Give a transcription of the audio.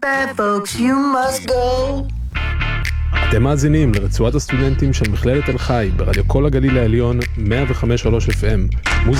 bad folks, you must go. אתם מאזינים לרצועת הסטודנטים של מכללת תל חי ברדיו כל הגליל העליון 105.3 FM. מוזיקה